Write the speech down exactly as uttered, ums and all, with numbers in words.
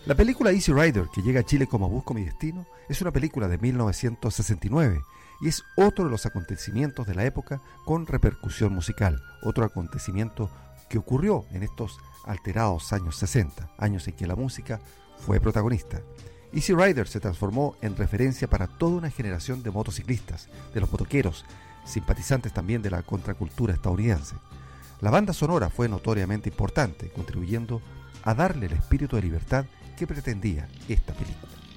La película Easy Rider, que llega a Chile como Busco mi destino, es una película de mil novecientos sesenta y nueve y es otro de los acontecimientos de la época con repercusión musical, otro acontecimiento que ocurrió en estos alterados años sesenta, años en que la música fue protagonista. Easy Rider se transformó en referencia para toda una generación de motociclistas, de los motoqueros, simpatizantes también de la contracultura estadounidense. La banda sonora fue notoriamente importante, contribuyendo a darle el espíritu de libertad que pretendía esta película.